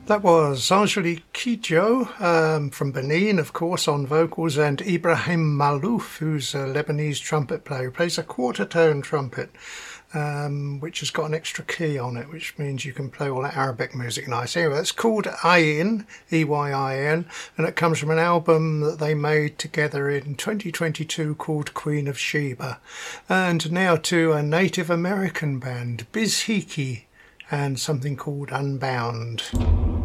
That was Angelique Kidjo from Benin, of course, on vocals, and Ibrahim Malouf, who's a Lebanese trumpet player, who plays a quarter tone trumpet, which has got an extra key on it, which means you can play all that Arabic music nice. Anyway, it's called Ayin, E-Y-I-N, and it comes from an album that they made together in 2022 called Queen of Sheba. And now to a Native American band, Bizhiki, and something called Unbound.